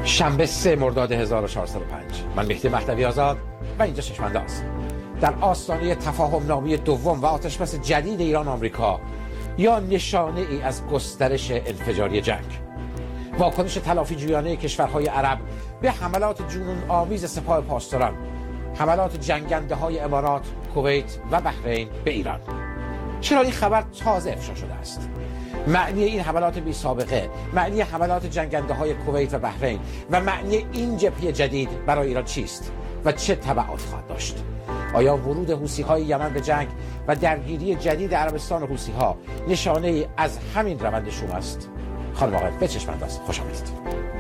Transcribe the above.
شنبه 3 مرداد 1405. من مهدی مهدوی آزاد و اینجا چشم‌انداز. در آستانه تفاهم نامه دوم و آتشبس جدید ایران آمریکا یا نشانه ای از گسترش انفجاری جنگ. واکنش تلافی جویانه کشورهای عرب به حملات جنون آمیز سپاه پاسداران، حملات جنگنده های امارات، کویت و بحرین به ایران. چرا این خبر تازه افشا شده است؟ معنی این حملات بی سابقه، معنی حملات جنگنده های کویت و بحرین و معنی این جبهه جدید برای ایران چیست و چه تبعات خواهد داشت؟ آیا ورود حوثی‌های یمن به جنگ و درگیری جدید عربستان و حوثی‌ها نشانه ای از همین روند شوم است؟ خانم آقای به چشم‌انداز خوش آمدید.